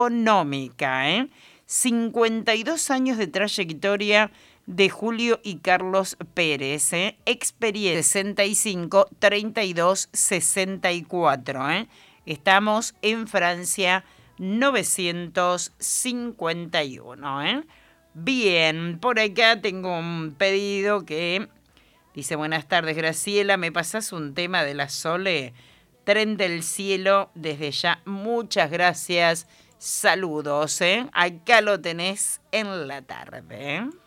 económica, 52 años de trayectoria de Julio y Carlos Pérez, experiencia 65 32 64, Estamos en Francia 951, Bien, por acá tengo un pedido que dice: buenas tardes, Graciela, ¿me pasás un tema de la Sole? Tren del Cielo, desde ya, muchas gracias, saludos, Acá lo tenés en la tarde,